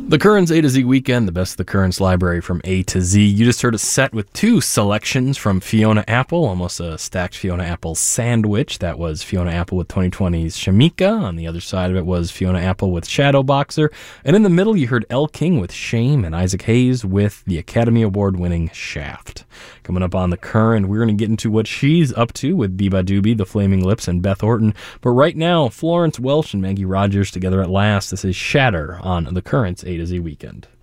The Currents A to Z Weekend, the best of the Currents library from A to Z. You just heard a set with two selections from Fiona Apple, almost a stacked Fiona Apple sandwich. That was Fiona Apple with 2020's Shamika. On the other side of it was Fiona Apple with Shadow Boxer. And in the middle, you heard Elle King with Shame and Isaac Hayes with the Academy Award-winning Shaft. Coming up on The Current, we're going to get into what she's up to with Biba Doobie, The Flaming Lips, and Beth Orton. But right now, Florence Welch and Maggie Rogers together at last. This is Shatter on The Currents A to Z Weekend.